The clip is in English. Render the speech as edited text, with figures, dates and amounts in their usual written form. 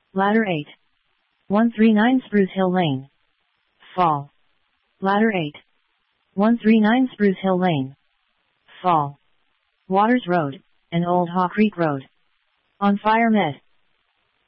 Ladder 8. 139 Spruce Hill Lane. Fall. Ladder 8. 139 Spruce Hill Lane. Fall. Waters Road, and Old Haw Creek Road. On Fire Med.